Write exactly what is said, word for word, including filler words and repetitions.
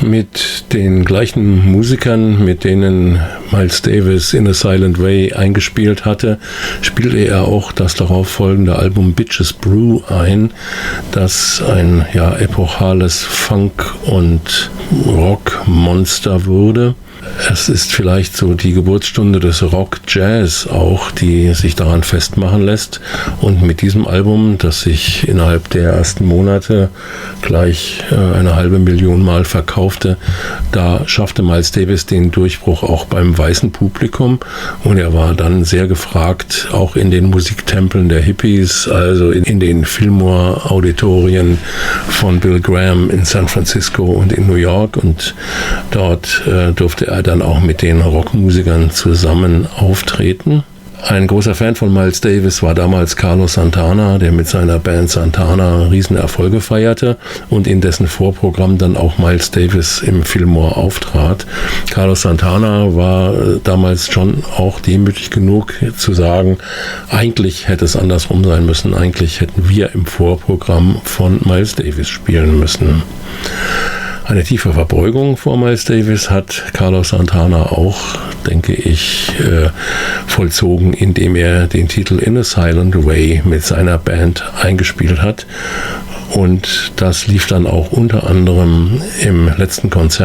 Mit den gleichen Musikern, mit denen Miles Davis In a Silent Way eingespielt hatte, spielte er auch das darauf folgende Album Bitches Brew ein, das ein ja, epochales Funk- und Rockmonster wurde. Es ist vielleicht so die Geburtsstunde des Rock-Jazz auch, die sich daran festmachen lässt. Und mit diesem Album, das sich innerhalb der ersten Monate gleich äh, eine halbe Million Mal verkaufte, da schaffte Miles Davis den Durchbruch auch beim weißen Publikum. Und er war dann sehr gefragt, auch in den Musiktempeln der Hippies, also in, in den Fillmore-Auditorien von Bill Graham in San Francisco und in New York. Und dort äh, durfte er dann auch mit den Rockmusikern zusammen auftreten. Ein großer Fan von Miles Davis war damals Carlos Santana, der mit seiner Band Santana Riesenerfolge feierte und in dessen Vorprogramm dann auch Miles Davis im Fillmore auftrat. Carlos Santana war damals schon auch demütig genug zu sagen, eigentlich hätte es andersrum sein müssen, eigentlich hätten wir im Vorprogramm von Miles Davis spielen müssen. Eine tiefe Verbeugung vor Miles Davis hat Carlos Santana auch, denke ich, äh, vollzogen, indem er den Titel In a Silent Way mit seiner Band eingespielt hat. Und das lief dann auch unter anderem im letzten Konzert